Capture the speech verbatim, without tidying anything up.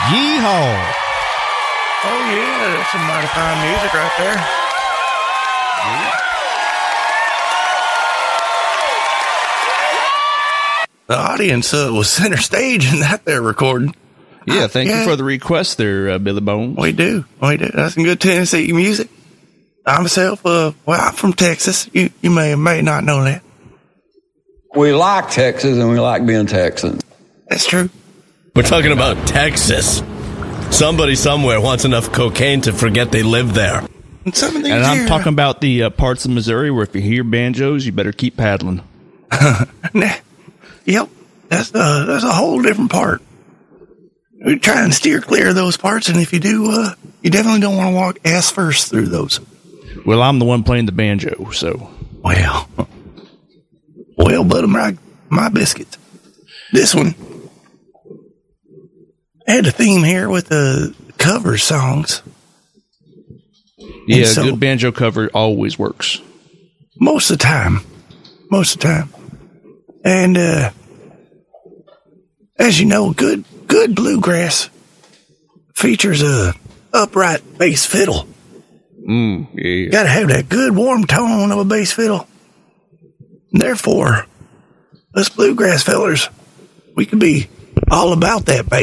Yeehaw. Oh, yeah, that's some mighty fine music right there. The audience uh, was center stage in that there recording. Yeah, thank yeah. you for the request there, uh, Billy Bones. We do. We do. That's some good Tennessee music. I myself, uh, well, I'm from Texas. You you may or may not know that. We like Texas and we like being Texans. That's true. We're talking about Texas. Somebody somewhere wants enough cocaine to forget they live there. And, some of these and I'm here, talking about the uh, parts of Missouri where if you hear banjos, you better keep paddling. Nah. Yep. That's, uh, that's a whole different part. We try and steer clear of those parts, and if you do, uh, you definitely don't want to walk ass first through those. Well, I'm the one playing the banjo, so. Well, well, butter my, my biscuits. This one had a theme here with the cover songs. Yeah, so, a good banjo cover always works. Most of the time. Most of the time. And, uh, as you know, good, good bluegrass features a upright bass fiddle. Mm, yeah. You gotta have that good warm tone of a bass fiddle. And therefore, us bluegrass fellers, we could be all about that bass.